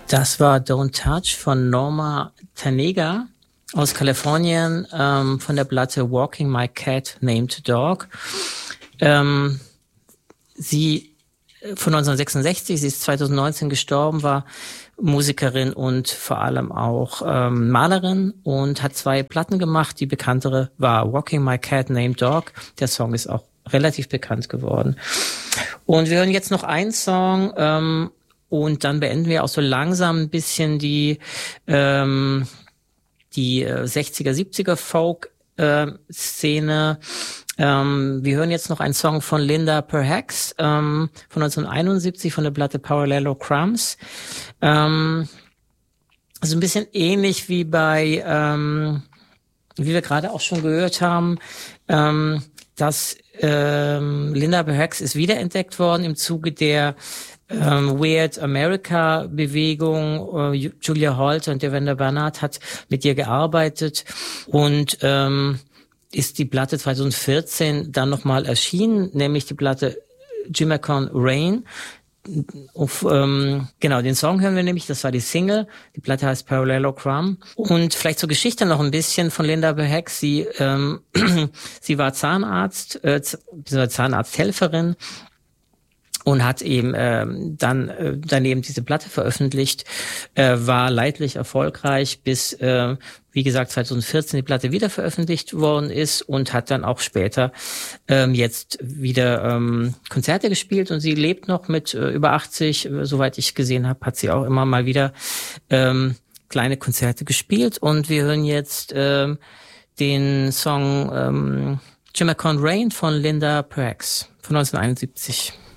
Das war Don't Touch von Norma Tanega aus Kalifornien, von der Platte Walking My Cat Named Dog. Sie von 1966, sie ist 2019 gestorben, war Musikerin und vor allem auch Malerin und hat 2 Platten gemacht. Die bekanntere war Walking My Cat Named Dog. Der Song ist auch relativ bekannt geworden. Und wir hören jetzt noch einen Song, und dann beenden wir auch so langsam ein bisschen die 60er, 70er Folk-Szene. Wir hören jetzt noch einen Song von Linda Perhacs von 1971 von der Platte Parallelograms. Also ein bisschen ähnlich wie bei, wie wir gerade auch schon gehört haben, dass Linda Perhacs ist wiederentdeckt worden im Zuge der Weird America Bewegung. Julia Holter und Devendra Banhart hat mit ihr gearbeitet und ist die Platte 2014 dann nochmal erschienen, nämlich die Platte Jimacon Rain. Genau, den Song hören wir nämlich, das war die Single. Die Platte heißt Parallelogram. Und vielleicht zur Geschichte noch ein bisschen von Linda Perhacs. Sie war Zahnarzt, Zahnarzthelferin und hat eben dann daneben diese Platte veröffentlicht, war leidlich erfolgreich, bis, wie gesagt, 2014 die Platte wieder veröffentlicht worden ist und hat dann auch später jetzt wieder Konzerte gespielt und sie lebt noch mit über 80, soweit ich gesehen habe, hat sie auch immer mal wieder kleine Konzerte gespielt und wir hören jetzt den Song Jimacon Rain von Linda Perhacs von 1971.